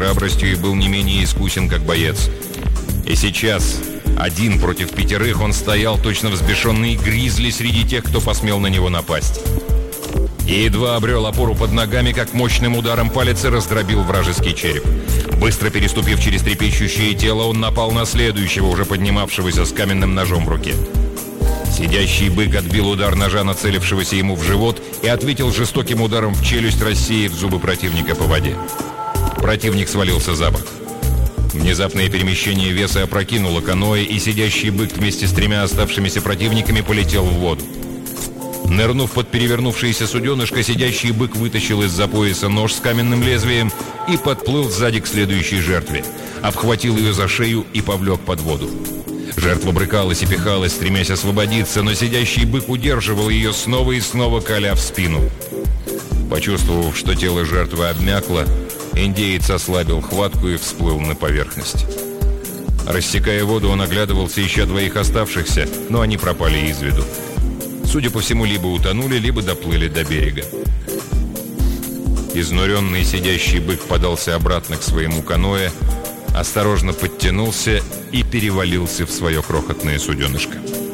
храбростью и был не менее искусен, как боец. И сейчас, один против 5, он стоял точно взбешенный гризли среди тех, кто посмел на него напасть. И едва обрел опору под ногами, как мощным ударом палицы раздробил вражеский череп. Быстро переступив через трепещущее тело, он напал на следующего, уже поднимавшегося с каменным ножом в руке. Сидящий бык отбил удар ножа, нацелившегося ему в живот, и ответил жестоким ударом в челюсть, рассеяв зубы противника по воде. Противник свалился за борт. Внезапное перемещение веса опрокинуло каноэ, и сидящий бык вместе с 3 оставшимися противниками полетел в воду. Нырнув под перевернувшееся суденышко, сидящий бык вытащил из-за пояса нож с каменным лезвием и подплыл сзади к следующей жертве. Обхватил ее за шею и повлек под воду. Жертва брыкалась и пихалась, стремясь освободиться, но сидящий бык удерживал ее, снова и снова коля в спину. Почувствовав, что тело жертвы обмякло, индеец ослабил хватку и всплыл на поверхность. Рассекая воду, он оглядывался, ища 2 оставшихся, но они пропали из виду. Судя по всему, либо утонули, либо доплыли до берега. Изнуренный сидящий бык подался обратно к своему каноэ, осторожно подтянулся и перевалился в свое крохотное суденышко.